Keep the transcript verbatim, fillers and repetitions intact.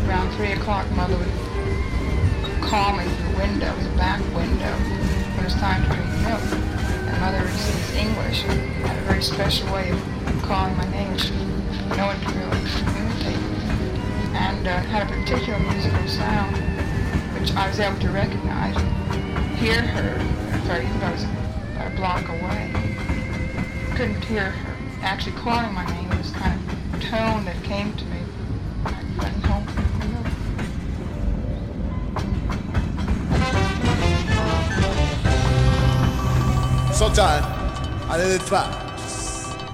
Around three o'clock, Mother would call me through the window, the back window, when it was time to drink milk. And Mother speaks English, had a very special way of calling my name, which no one could really communicate. And uh, had a particular musical sound, which I was able to recognize and hear her. Sorry, even though I was about a block away. Couldn't hear her actually calling my name. It was kind of tone that came to me. I'm running home from the milk. Sultan, allez les femmes.